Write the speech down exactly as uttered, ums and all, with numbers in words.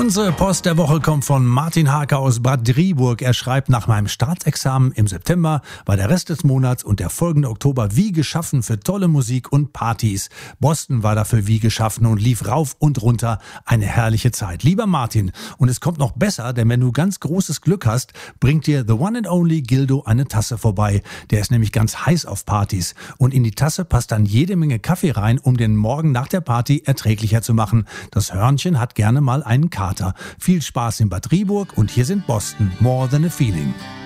Unsere Post der Woche kommt von Martin Hake aus Bad Driburg. Er schreibt, nach meinem Staatsexamen im September war der Rest des Monats und der folgende Oktober wie geschaffen für tolle Musik und Partys. Boston war dafür wie geschaffen und lief rauf und runter. Eine herrliche Zeit. Lieber Martin, und es kommt noch besser, denn wenn du ganz großes Glück hast, bringt dir The One and Only Gildo eine Tasse vorbei. Der ist nämlich ganz heiß auf Partys. Und in die Tasse passt dann jede Menge Kaffee rein, um den Morgen nach der Party erträglicher zu machen. Das Hörnchen hat gerne mal einen Kater. Viel Spaß in Bad Driburg und hier sind Boston, More Than a Feeling.